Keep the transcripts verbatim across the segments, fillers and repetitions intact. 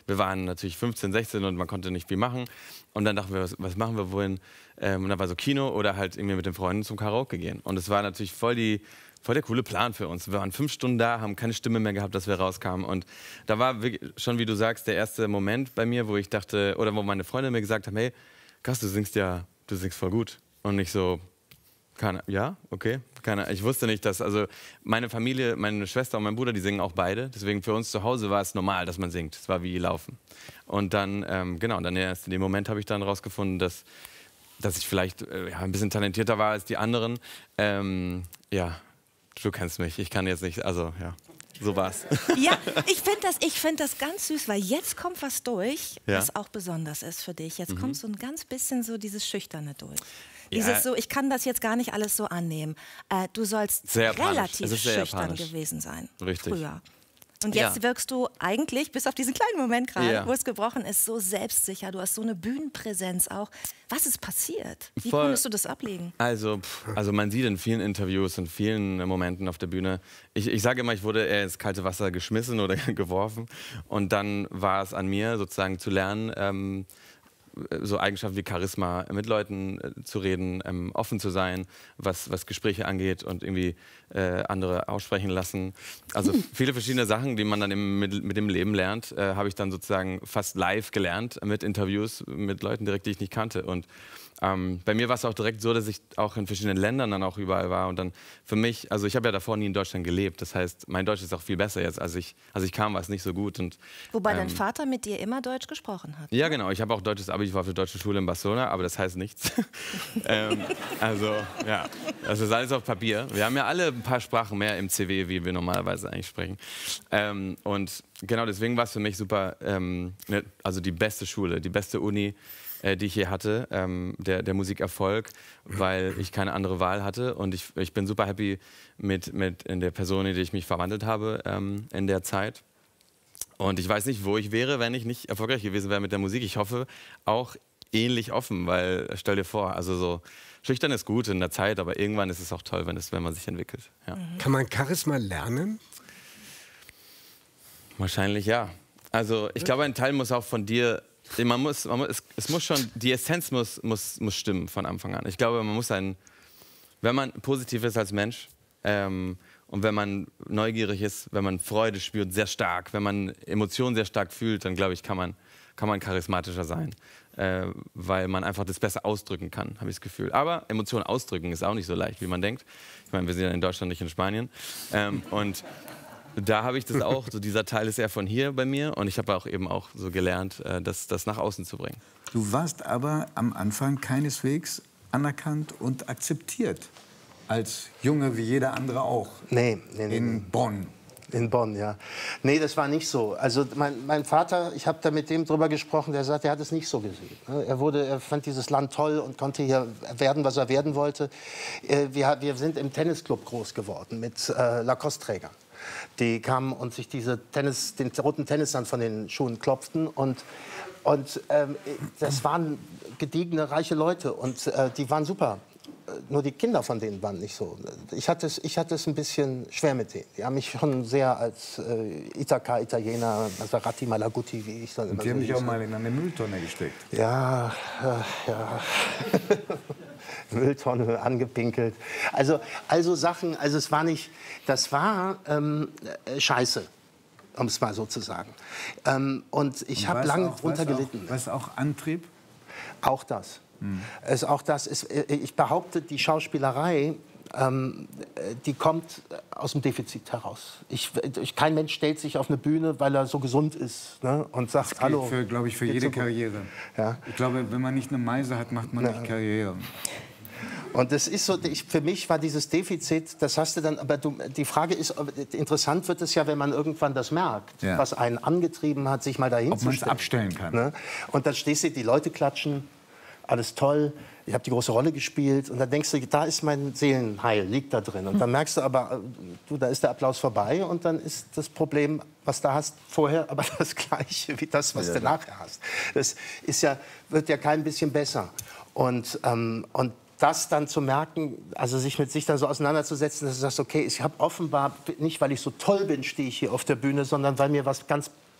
wir waren natürlich fünfzehn, sechzehn und man konnte nicht viel machen. Und dann dachten wir, was, was machen wir wohin? Ähm, und dann war so Kino oder halt irgendwie mit den Freunden zum Karaoke gehen. Und es war natürlich voll die... Voll der coole Plan für uns. Wir waren fünf Stunden da, haben keine Stimme mehr gehabt, dass wir rauskamen. Und da war schon, wie du sagst, der erste Moment bei mir, wo ich dachte, oder wo meine Freunde mir gesagt haben, hey, krass, du singst ja, du singst voll gut. Und ich so, keine, ja, okay, keine, ich wusste nicht, dass, also meine Familie, meine Schwester und mein Bruder, die singen auch beide. Deswegen für uns zu Hause war es normal, dass man singt. Es war wie Laufen. Und dann, ähm, genau, dann erst in dem Moment habe ich dann rausgefunden, dass, dass ich vielleicht äh, ja, ein bisschen talentierter war als die anderen. Ähm, ja. Du kennst mich, ich kann jetzt nicht, also ja, so war's. Ja, ich finde das, ich find das ganz süß, weil jetzt kommt was durch, ja. was auch besonders ist für dich. Jetzt mhm. kommt so ein ganz bisschen so dieses Schüchterne durch. Ja. Dieses so, ich kann das jetzt gar nicht alles so annehmen. Äh, du sollst sehr relativ sehr schüchtern japanisch. gewesen sein. Richtig. Früher. Und jetzt ja. wirkst du eigentlich, bis auf diesen kleinen Moment gerade, ja. wo es gebrochen ist, so selbstsicher. Du hast so eine Bühnenpräsenz auch. Was ist passiert? Wie Voll. konntest du das ablegen? Also, pff, also man sieht in vielen Interviews und vielen Momenten auf der Bühne, ich, ich sage immer, ich wurde eher ins kalte Wasser geschmissen oder geworfen. Und dann war es an mir, sozusagen zu lernen, ähm, so Eigenschaften wie Charisma, mit Leuten äh, zu reden, ähm, offen zu sein, was, was Gespräche angeht und irgendwie äh, andere aussprechen lassen. Also viele verschiedene Sachen, die man dann im, mit, mit dem Leben lernt, äh, habe ich dann sozusagen fast live gelernt mit Interviews mit Leuten direkt, die ich nicht kannte. Und ähm, bei mir war es auch direkt so, dass ich auch in verschiedenen Ländern dann auch überall war. Und dann für mich, also ich habe ja davor nie in Deutschland gelebt. Das heißt, mein Deutsch ist auch viel besser jetzt. Als ich, als ich kam, war es nicht so gut. Und, Wobei ähm, dein Vater mit dir immer Deutsch gesprochen hat. Ja, genau. Ich habe auch deutsches Abi, ich war auf der deutschen Schule in Barcelona, aber das heißt nichts. ähm, also, ja, das ist alles auf Papier. Wir haben ja alle ein paar Sprachen mehr im C W, wie wir normalerweise eigentlich sprechen. Ähm, und genau deswegen war es für mich super, ähm, ne, also die beste Schule, die beste Uni, äh, die ich hier hatte, ähm, der, der Musikerfolg, weil ich keine andere Wahl hatte. Und ich, ich bin super happy mit, mit in der Person, in die ich mich verwandelt habe ähm, in der Zeit. Und ich weiß nicht, wo ich wäre, wenn ich nicht erfolgreich gewesen wäre mit der Musik. Ich hoffe auch ähnlich offen, weil stell dir vor, also so schüchtern ist gut in der Zeit, aber irgendwann ist es auch toll, wenn, es, wenn man sich entwickelt. Ja. Mhm. Kann man Charisma lernen? Wahrscheinlich ja. Also ich glaube, ein Teil muss auch von dir, man muss, man muss, es, es muss schon, die Essenz muss, muss, muss stimmen von Anfang an. Ich glaube, man muss ein, wenn man positiv ist als Mensch, ähm, und wenn man neugierig ist, wenn man Freude spürt, sehr stark, wenn man Emotionen sehr stark fühlt, dann glaube ich, kann man, kann man charismatischer sein, äh, weil man einfach das besser ausdrücken kann, habe ich das Gefühl. Aber Emotionen ausdrücken ist auch nicht so leicht, wie man denkt. Ich meine, wir sind ja in Deutschland, nicht in Spanien. Ähm, und da habe ich das auch, so dieser Teil ist eher von hier bei mir und ich habe auch eben auch so gelernt, äh, das, das nach außen zu bringen. Du warst aber am Anfang keineswegs anerkannt und akzeptiert. Als Junge wie jeder andere auch. Nee, nee, nee. In Bonn. In Bonn, ja. Nee, das war nicht so. Also mein, mein Vater, ich habe da mit dem drüber gesprochen, der sagt, er hat es nicht so gesehen. Er, wurde, er fand dieses Land toll und konnte hier werden, was er werden wollte. Wir, wir sind im Tennisclub groß geworden mit äh, Lacoste-Trägern. Die kamen und sich diese Tennis, den roten Tennissand von den Schuhen klopften. Und, und ähm, das waren gediegene, reiche Leute und äh, die waren super. Nur die Kinder von denen waren nicht so. Ich hatte es, ich hatte es ein bisschen schwer mit denen. Die haben mich schon sehr als äh, Ithaka, Italiener, Maserati, Malaguti, wie ich dann immer Und die haben so dich auch hieß. mal in eine Mülltonne gesteckt. Ja, äh, ja. Mülltonne angepinkelt. Also, also Sachen, also es war nicht, das war ähm, äh, scheiße, um es mal so zu sagen. Ähm, und ich habe lange drunter gelitten. Was auch Antrieb? Auch das. Es auch das ist, ich behaupte, die Schauspielerei, ähm, die kommt aus dem Defizit heraus. Ich, ich, kein Mensch stellt sich auf eine Bühne, weil er so gesund ist, ne, und sagt, das hallo. Für, glaube ich, für jede Karriere. Ja. Ich glaube, wenn man nicht eine Meise hat, macht man ja. nicht Karriere. Und das ist so, ich, für mich war dieses Defizit, das hast du dann, aber du, die Frage ist, interessant wird es ja, wenn man irgendwann das merkt, ja. was einen angetrieben hat, sich mal dahin Ob zu man es stellen. abstellen kann. Ne? Und dann stehst du, die Leute klatschen, alles toll, ich habe die große Rolle gespielt und dann denkst du, da ist mein Seelenheil, liegt da drin. Und dann merkst du aber, du, da ist der Applaus vorbei und dann ist das Problem, was du hast vorher, aber das Gleiche wie das, was ja, du ja. nachher hast. Das ist ja, wird ja kein bisschen besser. Und, ähm, und das dann zu merken, also sich mit sich dann so auseinanderzusetzen, dass du sagst, okay, ich habe offenbar, nicht weil ich so toll bin, stehe ich hier auf der Bühne, sondern weil mir was ganz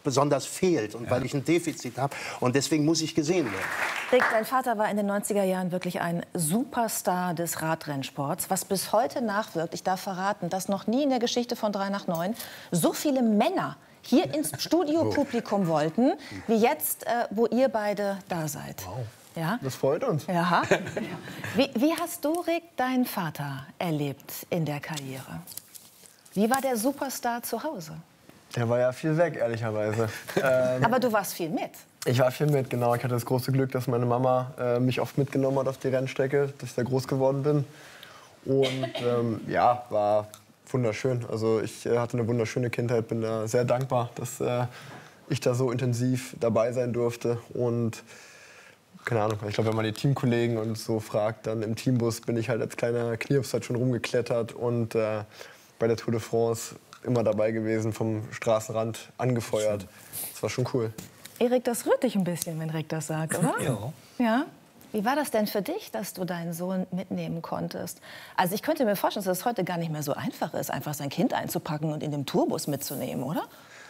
besonders fehlt und ja. weil ich ein Defizit habe. Und deswegen muss ich gesehen werden. Rick, dein Vater war in den neunziger Jahren wirklich ein Superstar des Radrennsports, was bis heute nachwirkt. Ich darf verraten, dass noch nie in der Geschichte von drei nach neun so viele Männer hier ins Studiopublikum wollten, wie jetzt, äh, wo ihr beide da seid. Wow. Ja? Das freut uns. Ja. Wie, wie hast du, Rick, deinen Vater erlebt in der Karriere? Wie war der Superstar zu Hause? Der war ja viel weg, ehrlicherweise. ähm, Aber du warst viel mit. Ich war viel mit, genau. Ich hatte das große Glück, dass meine Mama äh, mich oft mitgenommen hat auf die Rennstrecke, dass ich da groß geworden bin. Und ähm, ja, war wunderschön. Also ich äh, hatte eine wunderschöne Kindheit, bin da sehr dankbar, dass äh, ich da so intensiv dabei sein durfte. Und keine Ahnung, ich glaube, wenn man die Teamkollegen und so fragt, dann im Teambus bin ich halt als kleiner Knirps halt schon rumgeklettert und äh, bei der Tour de France immer dabei gewesen, vom Straßenrand angefeuert. Das war schon cool. Erik, das rührt dich ein bisschen, wenn Rick das sagt, oder? Ja. Ja? Wie war das denn für dich, dass du deinen Sohn mitnehmen konntest? Also ich könnte mir vorstellen, dass es heute gar nicht mehr so einfach ist, einfach sein Kind einzupacken und in dem Tourbus mitzunehmen, oder?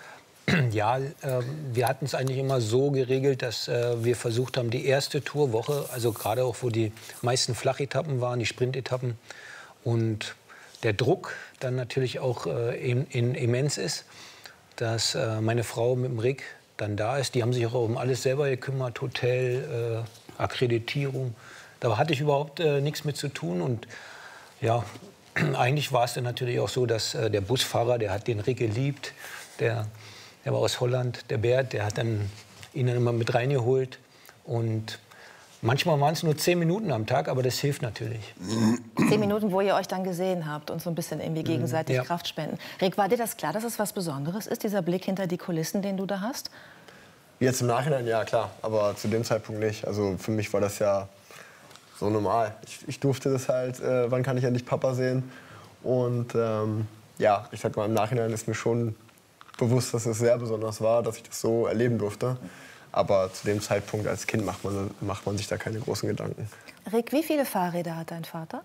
Ja, äh, wir hatten es eigentlich immer so geregelt, dass äh, wir versucht haben, die erste Tourwoche, also gerade auch, wo die meisten Flachetappen waren, die Sprintetappen und der Druck dann natürlich auch äh, in, in immens ist, dass äh, meine Frau mit dem Rick dann da ist. Die haben sich auch um alles selber gekümmert, Hotel, äh, Akkreditierung. Da hatte ich überhaupt äh, nichts mit zu tun. Und ja, eigentlich war es dann natürlich auch so, dass äh, der Busfahrer, der hat den Rick geliebt, der, der war aus Holland, der Bert, der hat dann ihn dann immer mit reingeholt. Und manchmal waren es nur zehn Minuten am Tag, aber das hilft natürlich. Zehn Minuten, wo ihr euch dann gesehen habt und so ein bisschen irgendwie gegenseitig ja. Kraft spenden. Rick, war dir das klar, dass es was Besonderes ist, dieser Blick hinter die Kulissen, den du da hast? Jetzt im Nachhinein, ja klar, aber zu dem Zeitpunkt nicht. Also für mich war das ja so normal. Ich, ich durfte das halt, äh, wann kann ich endlich Papa sehen? Und ähm, ja, ich sag mal, im Nachhinein ist mir schon bewusst, dass es sehr besonders war, dass ich das so erleben durfte. Aber zu dem Zeitpunkt als Kind macht man, macht man sich da keine großen Gedanken. Rick, wie viele Fahrräder hat dein Vater?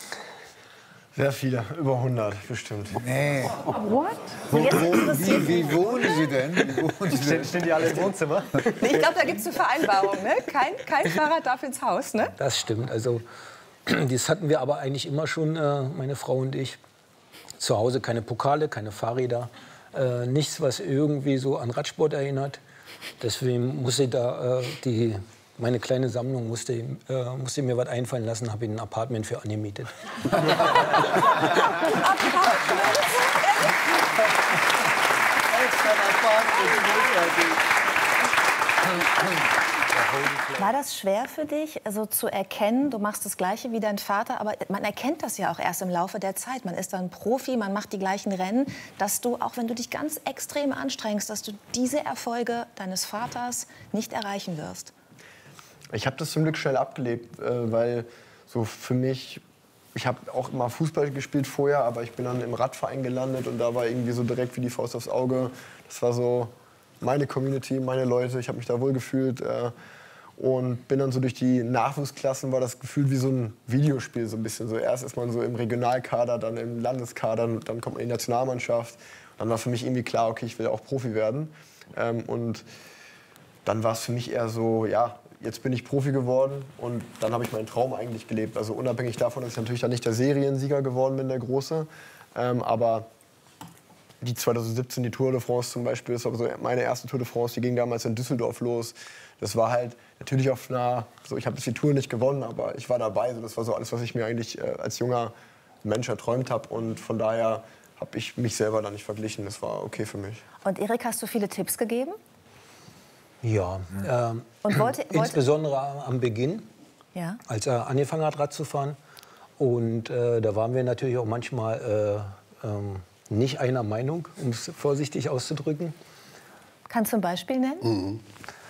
Sehr viele, über hundert bestimmt. Nee. What? Wo, wo, wie, wie wohnen Sie denn? Wie wohnen Sie denn? Stehen die alle im Wohnzimmer? Ich glaube, da gibt es eine Vereinbarung. Ne? Kein, kein Fahrrad darf ins Haus. Ne? Das stimmt. Also, das hatten wir aber eigentlich immer schon, äh, meine Frau und ich. Zu Hause keine Pokale, keine Fahrräder, äh, nichts, was irgendwie so an Radsport erinnert. Deswegen musste ich da äh, die, meine kleine Sammlung musste, äh, musste mir was einfallen lassen, habe ich ein Apartment für angemietet. War das schwer für dich, also zu erkennen, du machst das Gleiche wie dein Vater, aber man erkennt das ja auch erst im Laufe der Zeit. Man ist dann Profi, man macht die gleichen Rennen, dass du, auch wenn du dich ganz extrem anstrengst, dass du diese Erfolge deines Vaters nicht erreichen wirst? Ich habe das zum Glück schnell abgelebt, äh, weil so für mich, ich habe auch immer Fußball gespielt vorher, aber ich bin dann im Radverein gelandet und da war irgendwie so direkt wie die Faust aufs Auge. Das war so meine Community, meine Leute, ich habe mich da wohl gefühlt. Äh, Und bin dann so durch die Nachwuchsklassen, war das Gefühl wie so ein Videospiel so ein bisschen. So erst ist man so im Regionalkader, dann im Landeskader, dann kommt man in die Nationalmannschaft. Dann war für mich irgendwie klar, okay, ich will auch Profi werden. Ähm, und dann war es für mich eher so, ja, jetzt bin ich Profi geworden und dann habe ich meinen Traum eigentlich gelebt. Also unabhängig davon, dass ich natürlich dann nicht der Seriensieger geworden bin, der Große. Ähm, aber die zweitausendsiebzehn, die Tour de France zum Beispiel, das war so meine erste Tour de France, die ging damals in Düsseldorf los. Das war halt natürlich auf einer, so ich habe die Tour nicht gewonnen, aber ich war dabei. So, das war so alles, was ich mir eigentlich äh, als junger Mensch erträumt habe. Und von daher habe ich mich selber da nicht verglichen. Das war okay für mich. Und Erik, hast du viele Tipps gegeben? Ja, ähm, Und wollte, wollte, insbesondere am Beginn, ja? als er angefangen hat, Rad zu fahren. Und äh, da waren wir natürlich auch manchmal äh, ähm, nicht einer Meinung, um es vorsichtig auszudrücken. Kannst du ein Beispiel nennen? Mhm.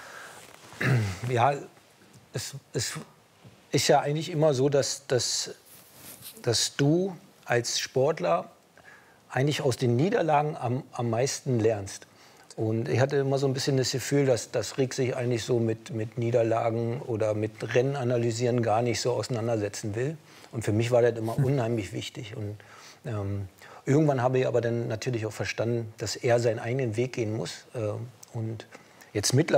Ja, es, es ist ja eigentlich immer so, dass, dass, dass du als Sportler eigentlich aus den Niederlagen am, am meisten lernst. Und ich hatte immer so ein bisschen das Gefühl, dass, dass Rick sich eigentlich so mit, mit Niederlagen oder mit Rennen analysieren gar nicht so auseinandersetzen will. Und für mich war das immer unheimlich wichtig. Und ähm, irgendwann habe ich aber dann natürlich auch verstanden, dass er seinen eigenen Weg gehen muss. Äh, Und jetzt mittlerweile